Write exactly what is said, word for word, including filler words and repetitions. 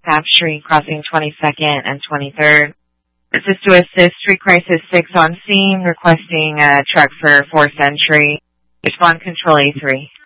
Taft Street, crossing twenty-second and twenty-third. This is to assist Street Crisis six on scene, requesting a truck for fourth Century. Respond Control A three.